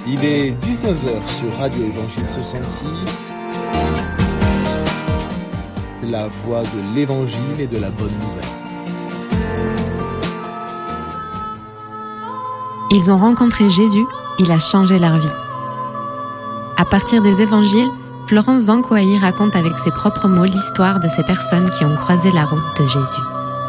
Il est 19h sur Radio Évangile 66, la voix de l'Évangile et de la bonne nouvelle. Ils ont rencontré Jésus, il a changé leur vie. À partir des Évangiles, Florence Vanquois raconte avec ses propres mots l'histoire de ces personnes qui ont croisé la route de Jésus.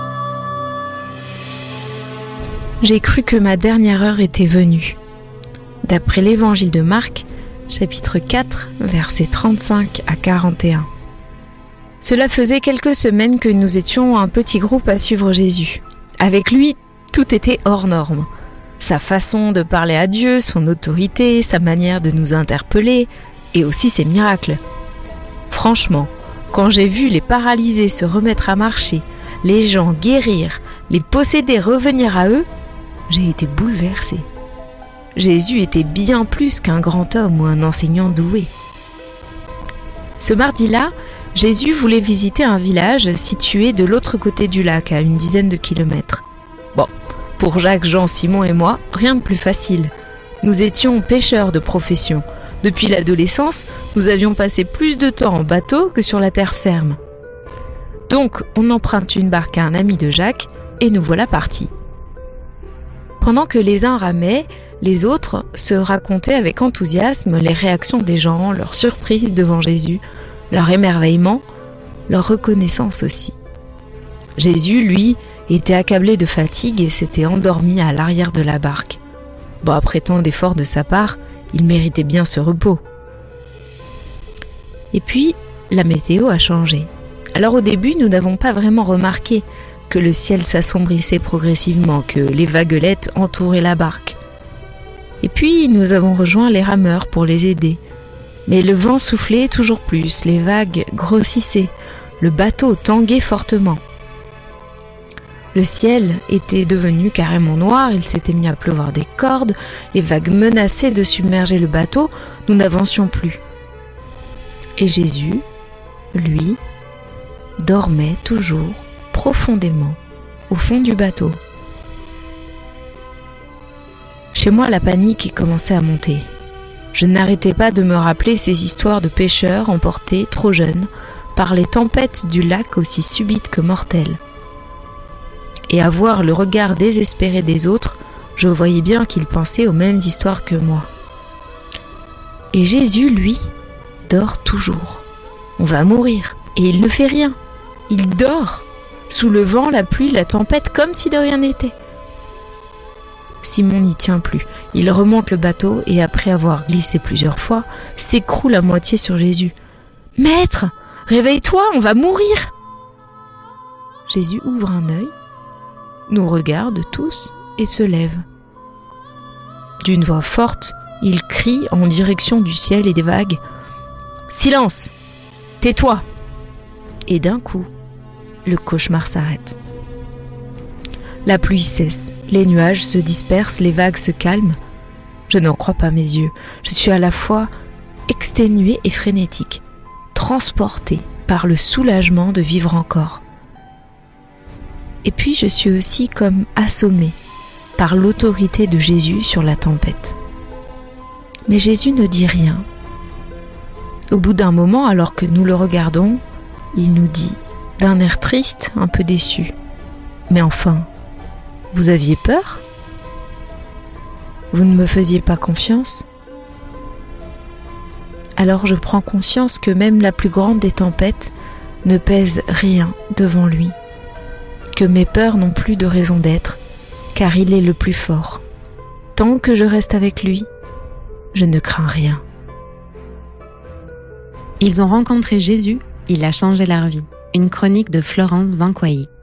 J'ai cru que ma dernière heure était venue. D'après l'Évangile de Marc, chapitre 4, versets 35 à 41. Cela faisait quelques semaines que nous étions un petit groupe à suivre Jésus. Avec lui, tout était hors norme. Sa façon de parler à Dieu, son autorité, sa manière de nous interpeller, et aussi ses miracles. Franchement, quand j'ai vu les paralysés se remettre à marcher, les gens guérir, les possédés revenir à eux, j'ai été bouleversée. Jésus était bien plus qu'un grand homme ou un enseignant doué. Ce mardi-là, Jésus voulait visiter un village situé de l'autre côté du lac, à une dizaine de kilomètres. Bon, pour Jacques, Jean, Simon et moi, rien de plus facile. Nous étions pêcheurs de profession. Depuis l'adolescence, nous avions passé plus de temps en bateau que sur la terre ferme. Donc, on emprunte une barque à un ami de Jacques et nous voilà partis. Pendant que les uns ramaient, les autres se racontaient avec enthousiasme les réactions des gens, leur surprise devant Jésus, leur émerveillement, leur reconnaissance aussi. Jésus, lui, était accablé de fatigue et s'était endormi à l'arrière de la barque. Bon, après tant d'efforts de sa part, il méritait bien ce repos. Et puis, la météo a changé. Alors au début, nous n'avons pas vraiment remarqué que le ciel s'assombrissait progressivement, que les vaguelettes entouraient la barque. Et puis, nous avons rejoint les rameurs pour les aider. Mais le vent soufflait toujours plus, les vagues grossissaient, le bateau tanguait fortement. Le ciel était devenu carrément noir, il s'était mis à pleuvoir des cordes, les vagues menaçaient de submerger le bateau, nous n'avancions plus. Et Jésus, lui, dormait toujours profondément au fond du bateau. Chez moi, la panique commençait à monter. Je n'arrêtais pas de me rappeler ces histoires de pêcheurs emportés, trop jeunes, par les tempêtes du lac aussi subites que mortelles. Et à voir le regard désespéré des autres, je voyais bien qu'ils pensaient aux mêmes histoires que moi. Et Jésus, lui, dort toujours. On va mourir, et il ne fait rien. Il dort, sous le vent, la pluie, la tempête, comme si de rien n'était. Simon n'y tient plus. Il remonte le bateau et après avoir glissé plusieurs fois, s'écroule à moitié sur Jésus. « Maître, réveille-toi, on va mourir !» Jésus ouvre un œil, nous regarde tous et se lève. D'une voix forte, il crie en direction du ciel et des vagues. « Silence ! Tais-toi !» Et d'un coup, le cauchemar s'arrête. La pluie cesse, les nuages se dispersent, les vagues se calment. Je n'en crois pas mes yeux. Je suis à la fois exténuée et frénétique, transportée par le soulagement de vivre encore. Et puis je suis aussi comme assommée par l'autorité de Jésus sur la tempête. Mais Jésus ne dit rien. Au bout d'un moment, alors que nous le regardons, il nous dit, d'un air triste, un peu déçu, « Mais enfin, vous aviez peur ? Vous ne me faisiez pas confiance ? » Alors je prends conscience que même la plus grande des tempêtes ne pèse rien devant lui, que mes peurs n'ont plus de raison d'être, car il est le plus fort. Tant que je reste avec lui, je ne crains rien. Ils ont rencontré Jésus, il a changé leur vie. Une chronique de Florence Vanquois.